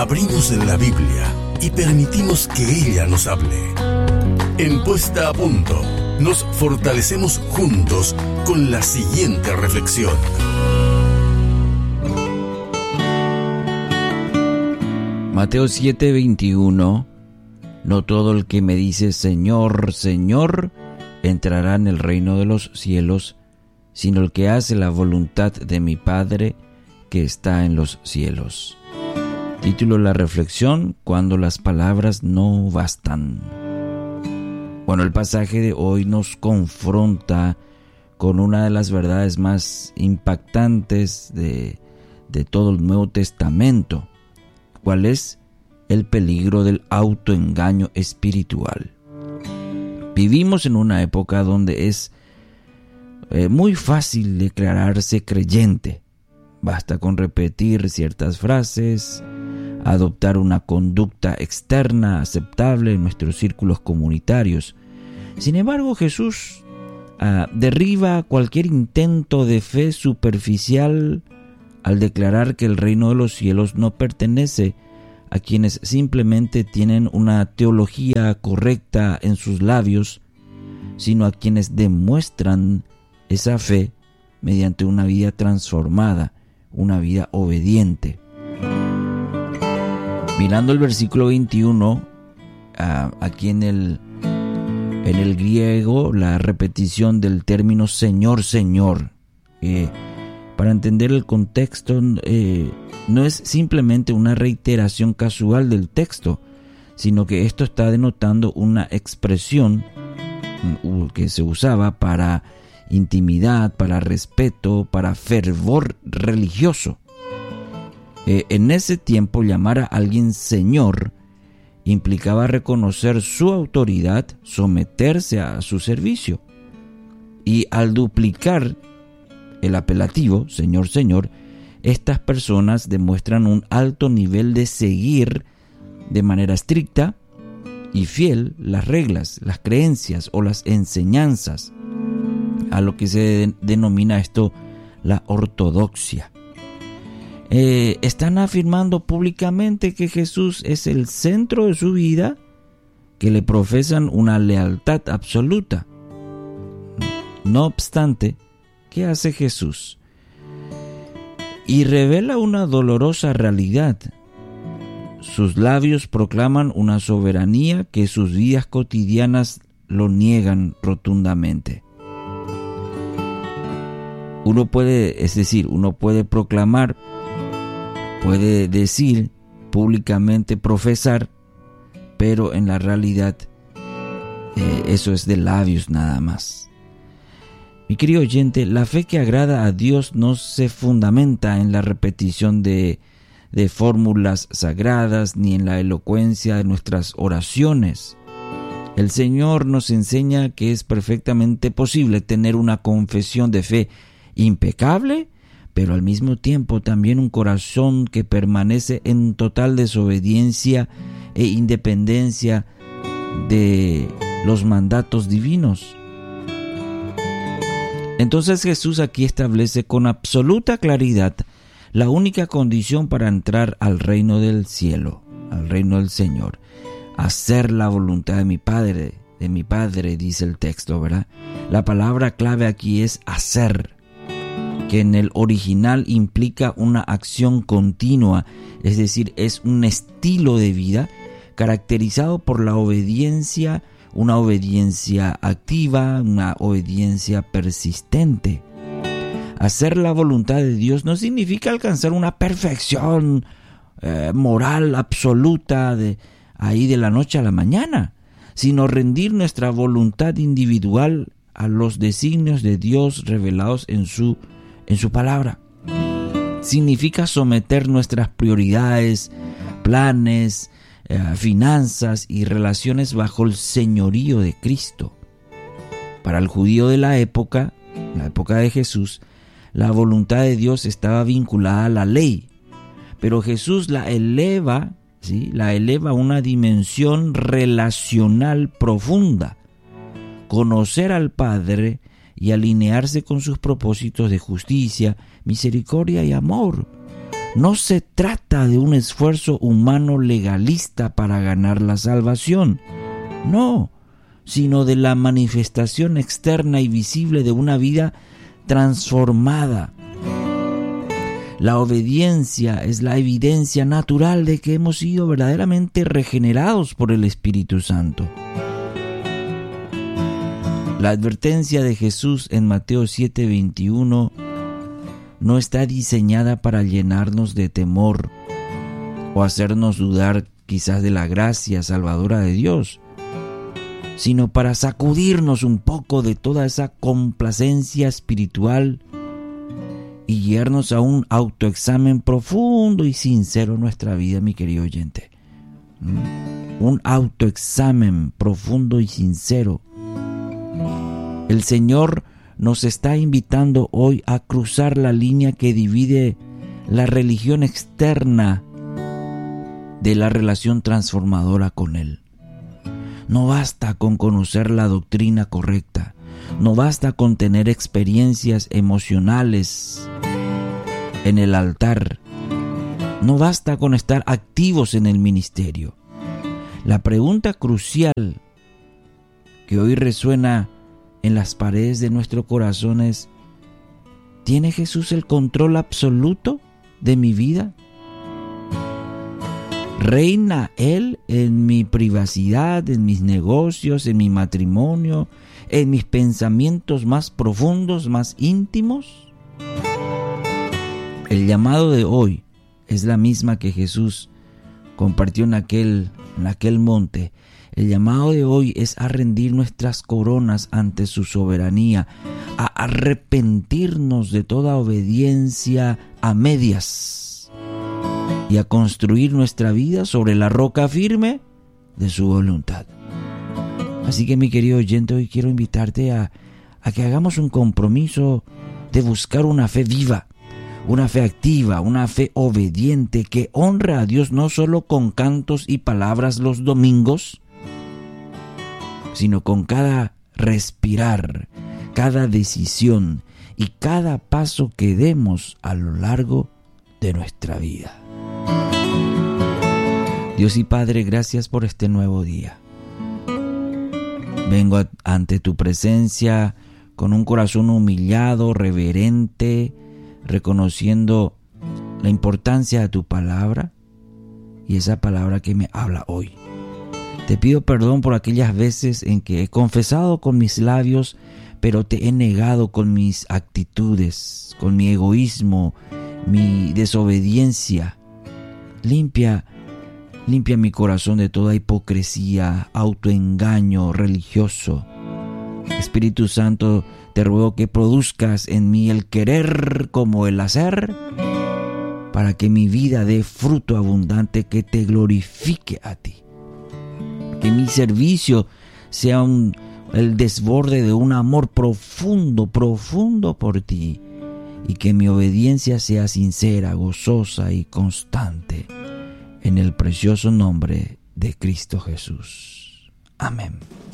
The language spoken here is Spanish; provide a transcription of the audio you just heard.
Abrimos la Biblia y permitimos que ella nos hable. En Puesta a Punto, nos fortalecemos juntos con la siguiente reflexión. Mateo 7:21. No todo el que me dice Señor, Señor, entrará en el reino de los cielos, sino el que hace la voluntad de mi Padre que está en los cielos. Título de la reflexión: cuando las palabras no bastan. Bueno, el pasaje de hoy nos confronta con una de las verdades más impactantes de todo el Nuevo Testamento. ¿Cuál es? El peligro del autoengaño espiritual. Vivimos en una época donde es muy fácil declararse creyente. Basta con repetir ciertas frases, adoptar una conducta externa aceptable en nuestros círculos comunitarios. Sin embargo, Jesús derriba cualquier intento de fe superficial al declarar que el reino de los cielos no pertenece a quienes simplemente tienen una teología correcta en sus labios, sino a quienes demuestran esa fe mediante una vida transformada, una vida obediente. Mirando el versículo 21, aquí en el griego, la repetición del término Señor, Señor, para entender el contexto, no es simplemente una reiteración casual del texto, sino que esto está denotando una expresión que se usaba para intimidad, para respeto, para fervor religioso. En ese tiempo, llamar a alguien Señor implicaba reconocer su autoridad, someterse a su servicio. Y al duplicar el apelativo, Señor, Señor, estas personas demuestran un alto nivel de seguir de manera estricta y fiel las reglas, las creencias o las enseñanzas, a lo que se denomina esto la ortodoxia. Están afirmando públicamente que Jesús es el centro de su vida, que le profesan una lealtad absoluta. No obstante, ¿qué hace Jesús? Y revela una dolorosa realidad. Sus labios proclaman una soberanía que sus vidas cotidianas lo niegan rotundamente. Uno puede proclamar, puede decir públicamente, profesar, pero en la realidad eso es de labios nada más. Mi querido oyente, la fe que agrada a Dios no se fundamenta en la repetición de fórmulas sagradas ni en la elocuencia de nuestras oraciones. El Señor nos enseña que es perfectamente posible tener una confesión de fe impecable, pero al mismo tiempo también un corazón que permanece en total desobediencia e independencia de los mandatos divinos. Entonces Jesús aquí establece con absoluta claridad la única condición para entrar al reino del cielo, al reino del Señor: hacer la voluntad de mi Padre, dice el texto, ¿verdad? La palabra clave aquí es hacer, que en el original implica una acción continua, es decir, es un estilo de vida caracterizado por la obediencia, una obediencia activa, una obediencia persistente. Hacer la voluntad de Dios no significa alcanzar una perfección moral absoluta de la noche a la mañana, sino rendir nuestra voluntad individual a los designios de Dios revelados en su palabra. Significa someter nuestras prioridades, planes, finanzas y relaciones bajo el señorío de Cristo. Para el judío de la época de Jesús, la voluntad de Dios estaba vinculada a la ley, pero Jesús la eleva a una dimensión relacional profunda: conocer al Padre y alinearse con sus propósitos de justicia, misericordia y amor. No se trata de un esfuerzo humano legalista para ganar la salvación, no, sino de la manifestación externa y visible de una vida transformada. La obediencia es la evidencia natural de que hemos sido verdaderamente regenerados por el Espíritu Santo. La advertencia de Jesús en Mateo 7:21 no está diseñada para llenarnos de temor o hacernos dudar quizás de la gracia salvadora de Dios, sino para sacudirnos un poco de toda esa complacencia espiritual y guiarnos a un autoexamen profundo y sincero en nuestra vida, mi querido oyente. Un autoexamen profundo y sincero. El Señor nos está invitando hoy a cruzar la línea que divide la religión externa de la relación transformadora con Él. No basta con conocer la doctrina correcta, no basta con tener experiencias emocionales en el altar, no basta con estar activos en el ministerio. La pregunta crucial que hoy resuena en las paredes de nuestro corazón es: ¿tiene Jesús el control absoluto de mi vida? ¿Reina Él en mi privacidad, en mis negocios, en mi matrimonio, en mis pensamientos más profundos, más íntimos? El llamado de hoy es la misma que Jesús compartió en aquel monte. El llamado de hoy es a rendir nuestras coronas ante su soberanía, a arrepentirnos de toda obediencia a medias y a construir nuestra vida sobre la roca firme de su voluntad. Así que, mi querido oyente, hoy quiero invitarte a que hagamos un compromiso de buscar una fe viva, una fe activa, una fe obediente que honra a Dios no solo con cantos y palabras los domingos, sino con cada respirar, cada decisión y cada paso que demos a lo largo de nuestra vida. Dios y Padre, gracias por este nuevo día. Vengo ante tu presencia con un corazón humillado, reverente, reconociendo la importancia de tu palabra y esa palabra que me habla hoy. Te pido perdón por aquellas veces en que he confesado con mis labios, pero te he negado con mis actitudes, con mi egoísmo, mi desobediencia. Limpia mi corazón de toda hipocresía, autoengaño religioso. Espíritu Santo, te ruego que produzcas en mí el querer como el hacer, para que mi vida dé fruto abundante que te glorifique a ti. Que mi servicio sea el desborde de un amor profundo por ti, y que mi obediencia sea sincera, gozosa y constante, en el precioso nombre de Cristo Jesús. Amén.